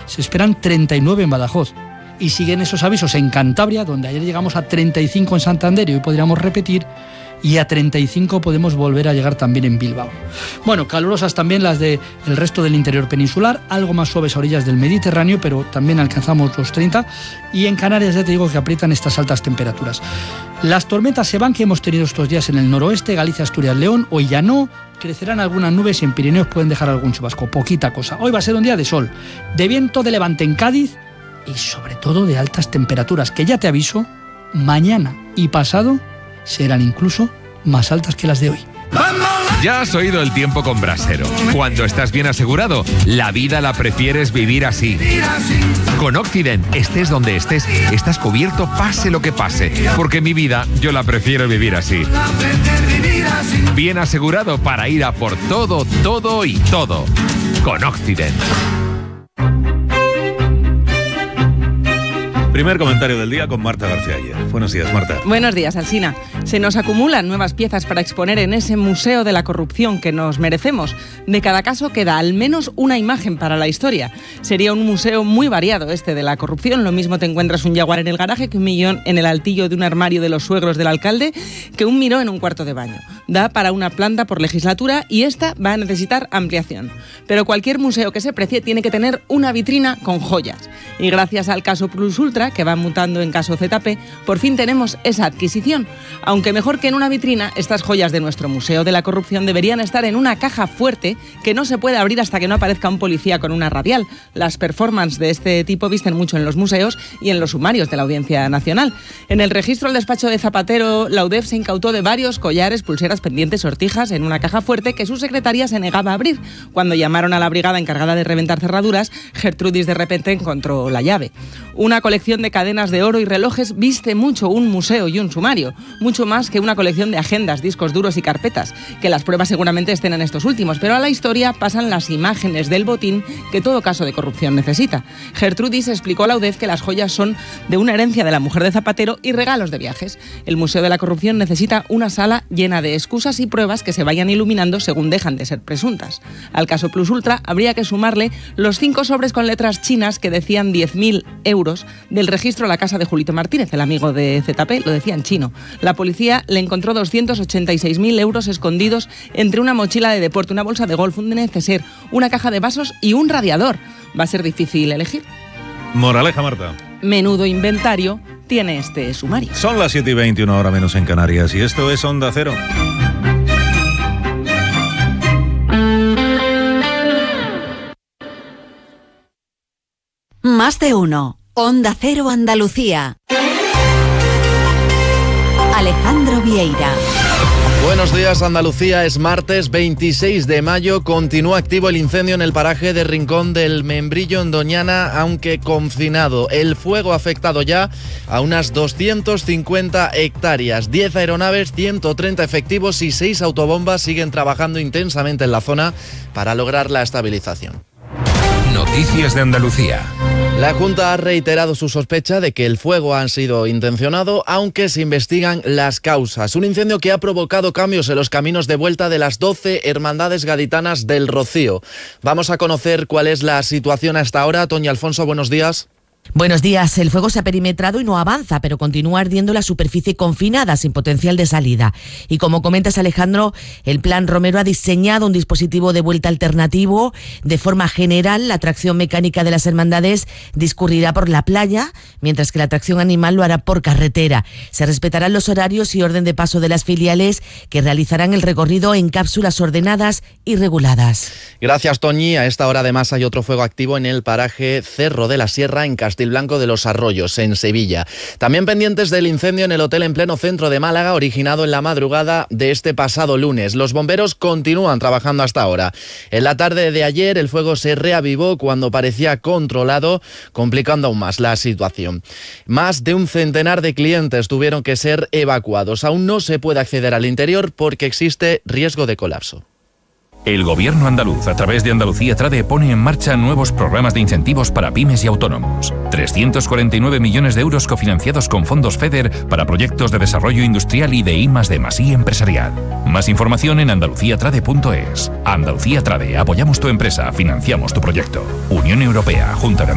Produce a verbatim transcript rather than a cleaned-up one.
se esperan treinta y nueve en Badajoz. Y siguen esos avisos en Cantabria, donde ayer llegamos a treinta y cinco en Santander y hoy podríamos repetir, y a treinta y cinco podemos volver a llegar también en Bilbao. Bueno, calurosas también las del resto del interior peninsular, algo más suaves a orillas del Mediterráneo, pero también alcanzamos los treinta, y en Canarias ya te digo que aprietan estas altas temperaturas. Las tormentas se van que hemos tenido estos días en el noroeste, Galicia, Asturias, León, hoy ya no, crecerán algunas nubes y en Pirineos pueden dejar algún chubasco, poquita cosa. Hoy va a ser un día de sol, de viento de levante en Cádiz y sobre todo de altas temperaturas, que ya te aviso, mañana y pasado serán incluso más altas que las de hoy. Ya has oído el tiempo con Brasero. Cuando estás bien asegurado, la vida la prefieres vivir así. Con Occident, estés donde estés, estás cubierto pase lo que pase, porque mi vida yo la prefiero vivir así. Bien asegurado para ir a por todo, todo y todo. Con Occident. Primer comentario del día con Marta García Ayer. Buenos días, Marta. Buenos días, Alsina. Se nos acumulan nuevas piezas para exponer en ese museo de la corrupción que nos merecemos. De cada caso queda al menos una imagen para la historia. Sería un museo muy variado este de la corrupción. Lo mismo te encuentras un jaguar en el garaje que un millón en el altillo de un armario de los suegros del alcalde, que un miró en un cuarto de baño. Da para una planta por legislatura y esta va a necesitar ampliación. Pero cualquier museo que se precie tiene que tener una vitrina con joyas. Y gracias al caso Plus Ultra, que va mutando en caso Z P, por fin tenemos esa adquisición. Aunque mejor que en una vitrina, estas joyas de nuestro Museo de la Corrupción deberían estar en una caja fuerte que no se puede abrir hasta que no aparezca un policía con una radial. Las performances de este tipo visten mucho en los museos y en los sumarios de la Audiencia Nacional. En el registro del despacho de Zapatero, la U D E F se incautó de varios collares, pulseras, pendientes, sortijas en una caja fuerte que su secretaria se negaba a abrir. Cuando llamaron a la brigada encargada de reventar cerraduras, Gertrudis de repente encontró la llave. Una colección de cadenas de oro y relojes viste mucho un museo y un sumario, mucho más que una colección de agendas, discos duros y carpetas, que las pruebas seguramente estén en estos últimos, pero a la historia pasan las imágenes del botín que todo caso de corrupción necesita. Gertrudis explicó a la U D E F que las joyas son de una herencia de la mujer de Zapatero y regalos de viajes. El Museo de la Corrupción necesita una sala llena de excusas y pruebas que se vayan iluminando según dejan de ser presuntas. Al caso Plus Ultra habría que sumarle los cinco sobres con letras chinas que decían diez mil euros del registro a la casa de Julito Martínez, el amigo de Z P, lo decía en chino. La policía le encontró doscientos ochenta y seis mil euros escondidos entre una mochila de deporte, una bolsa de golf, un neceser, una caja de vasos y un radiador. Va a ser difícil elegir. Moraleja, Marta. Menudo inventario tiene este sumario. Son las siete y veintiuno, hora menos en Canarias, y esto es Onda Cero. Más de uno. Onda Cero Andalucía. Alejandro Vieira. Buenos días, Andalucía. Es martes veintiséis de mayo. Continúa activo el incendio en el paraje de Rincón del Membrillo, en Doñana, aunque confinado. El fuego ha afectado ya a unas doscientas cincuenta hectáreas. diez aeronaves, ciento treinta efectivos y seis autobombas siguen trabajando intensamente en la zona para lograr la estabilización. Noticias de Andalucía. La Junta ha reiterado su sospecha de que el fuego ha sido intencionado, aunque se investigan las causas. Un incendio que ha provocado cambios en los caminos de vuelta de las doce hermandades gaditanas del Rocío. Vamos a conocer cuál es la situación hasta ahora. Toña Alfonso, buenos días. Buenos días. El fuego se ha perimetrado y no avanza, pero continúa ardiendo la superficie confinada sin potencial de salida. Y como comentas, Alejandro, el Plan Romero ha diseñado un dispositivo de vuelta alternativo. De forma general, la tracción mecánica de las hermandades discurrirá por la playa, mientras que la tracción animal lo hará por carretera. Se respetarán los horarios y orden de paso de las filiales, que realizarán el recorrido en cápsulas ordenadas y reguladas. Gracias, Toñi. A esta hora además hay otro fuego activo en el paraje Cerro de la Sierra, en Castilblanco de los Arroyos, en Sevilla. También pendientes del incendio en el hotel en pleno centro de Málaga, originado en la madrugada de este pasado lunes. Los bomberos continúan trabajando hasta ahora. En la tarde de ayer el fuego se reavivó cuando parecía controlado, complicando aún más la situación. Más de un centenar de clientes tuvieron que ser evacuados. Aún no se puede acceder al interior porque existe riesgo de colapso. El Gobierno andaluz, a través de Andalucía Trade, pone en marcha nuevos programas de incentivos para pymes y autónomos. trescientos cuarenta y nueve millones de euros cofinanciados con fondos FEDER para proyectos de desarrollo industrial y de I más D más I empresarial. Más información en andalucía trade punto es. Andalucía Trade, apoyamos tu empresa, financiamos tu proyecto. Unión Europea, Junta de Andalucía.